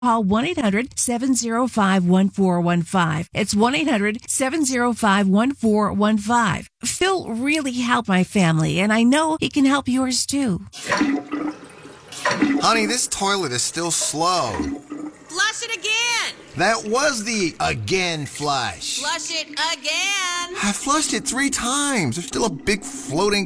Call 1-800-705-1415. It's 1-800-705-1415. Phil really helped my family, and I know he can help yours too. Honey, this toilet is still slow. Flush it again. That was the again flush. Flush it again. I flushed it 3 times. There's still a big floating...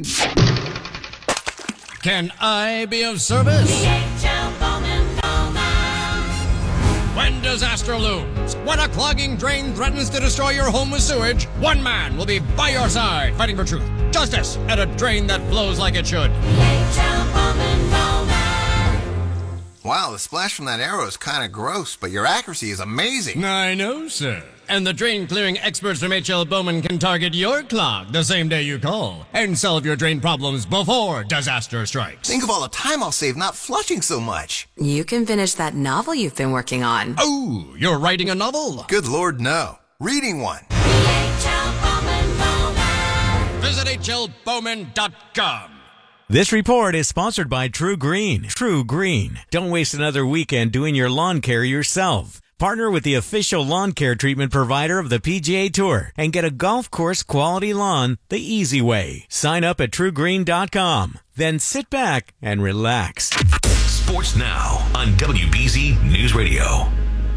Can I be of service? DHL Bowman Bowman. When disaster looms, when a clogging drain threatens to destroy your home with sewage, one man will be by your side, fighting for truth, justice, and a drain that flows like it should. DHL Bowman Bowman. Wow, the splash from that arrow is kind of gross, but your accuracy is amazing. I know, sir. And the drain-clearing experts from H.L. Bowman can target your clog the same day you call and solve your drain problems before disaster strikes. Think of all the time I'll save not flushing so much. You can finish that novel you've been working on. Oh, you're writing a novel? Good Lord, no. Reading one. DHL Bowman Bowman. Visit hlbowman.com. This report is sponsored by True Green. True Green. Don't waste another weekend doing your lawn care yourself. Partner with the official lawn care treatment provider of the PGA Tour and get a golf course quality lawn the easy way. Sign up at truegreen.com. Then sit back and relax. Sports Now on WBZ News Radio.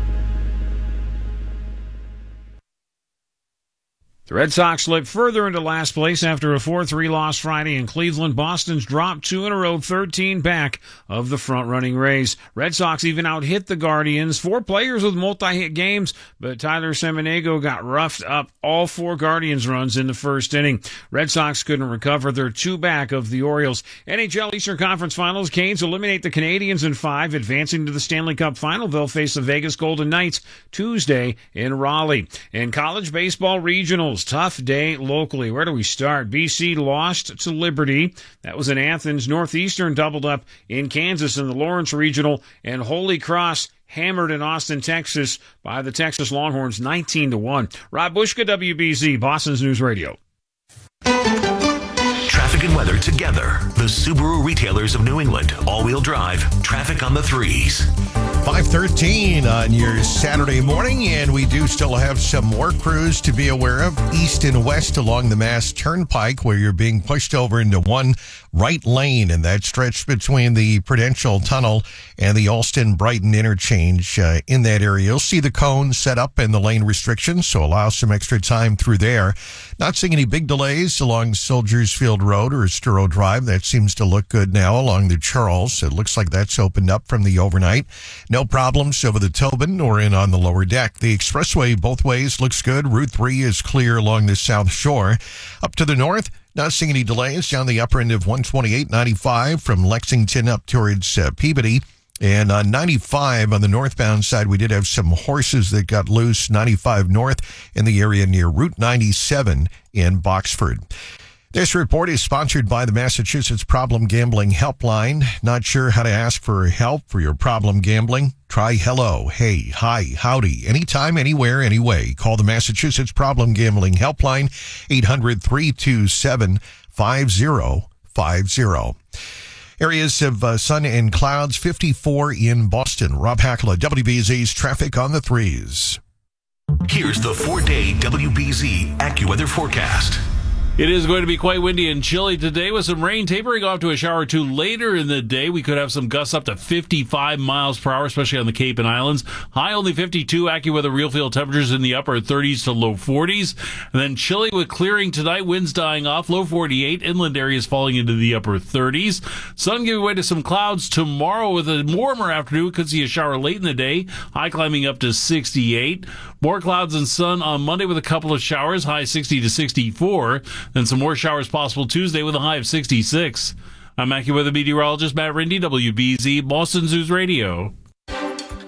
The Red Sox slipped further into last place after a 4-3 loss Friday in Cleveland. Boston's dropped 2 in a row, 13 back of the front-running Rays. Red Sox even out-hit the Guardians. 4 players with multi-hit games, but Tyler Semenigo got roughed up all 4 Guardians runs in the first inning. Red Sox couldn't recover. They're 2 back of the Orioles. NHL Eastern Conference Finals. Canes eliminate the Canadiens in 5, advancing to the Stanley Cup Final. They'll face the Vegas Golden Knights Tuesday in Raleigh. In college baseball regionals, tough day locally. Where do we start? BC lost to Liberty. That was in Athens. Northeastern doubled up in Kansas in the Lawrence Regional. And Holy Cross hammered in Austin, Texas by the Texas Longhorns 19-1. Rob Bushka, WBZ, Boston's News Radio. Traffic and weather together. The Subaru retailers of New England. All-wheel drive. Traffic on the 3s. 5:13 on your Saturday morning, and we do still have some more crews to be aware of east and west along the Mass Turnpike, where you're being pushed over into one right lane, and that stretch between the Prudential Tunnel and the Alston-Brighton interchange in that area. You'll see the cones set up and the lane restrictions, so allow some extra time through there. Not seeing any big delays along Soldiers Field Road or Esturo Drive. That seems to look good now along the Charles. It looks like that's opened up from the overnight. No problems over the Tobin or in on the lower deck. The expressway both ways looks good. Route 3 is clear along the South Shore. Up to the north, not seeing any delays down the upper end of 128-95 from Lexington up towards Peabody. And on 95 on the northbound side, we did have some horses that got loose. 95 north in the area near Route 97 in Boxford. This report is sponsored by the Massachusetts Problem Gambling Helpline. Not sure how to ask for help for your problem gambling? Try hello, hey, hi, howdy, anytime, anywhere, anyway. Call the Massachusetts Problem Gambling Helpline, 800-327-5050. Areas of sun and clouds, 54 in Boston. Rob Hackler, WBZ's Traffic on the 3s. Here's the 4-day WBZ AccuWeather forecast. It is going to be quite windy and chilly today with some rain tapering off to a shower or two later in the day. We could have some gusts up to 55 miles per hour, especially on the Cape and Islands. High only 52. AccuWeather real field temperatures in the upper 30s to low 40s. And then chilly with clearing tonight. Winds dying off. Low 48. Inland areas falling into the upper 30s. Sun giving way to some clouds tomorrow with a warmer afternoon. Could see a shower late in the day. High climbing up to 68. More clouds and sun on Monday with a couple of showers. High 60 to 64. Then some more showers possible Tuesday with a high of 66. I'm AccuWeather meteorologist Matt Rindy, WBZ, Boston News Radio.